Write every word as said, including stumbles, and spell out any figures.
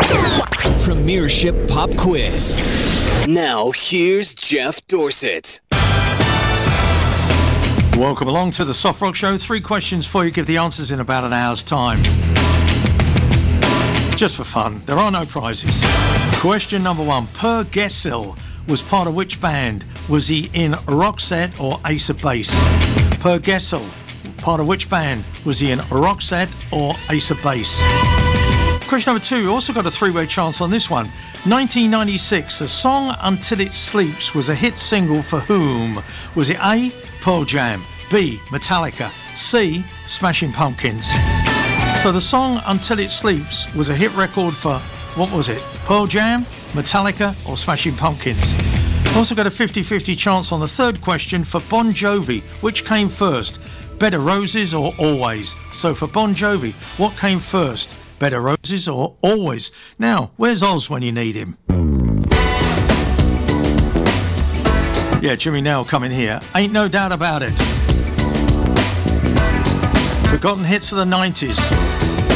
Premiership Pop Quiz. Now, here's Jeff Dorsett. Welcome along to the Soft Rock Show. Three questions for you. Give the answers in about an hour's time. Just for fun. There are no prizes. Question number one. Per Gessle was part of which band? Was he in Roxette or Ace of Base? Per Gessle, part of which band? Was he in Roxette or Ace of Base? Question number two. You also got a three-way chance on this one. nineteen ninety-six. The song Until It Sleeps was a hit single for whom? Was it A, Pearl Jam, B, Metallica, C, Smashing Pumpkins? So the song Until It Sleeps was a hit record for, what was it? Pearl Jam, Metallica or Smashing Pumpkins? Also got a fifty-fifty chance on the third question for Bon Jovi. Which came first? Bed of Roses or Always? So for Bon Jovi, what came first? Bed of Roses or Always? Now, where's Oz when you need him? Yeah, Jimmy Nail coming here. Ain't no doubt about it. Forgotten hits of the nineties.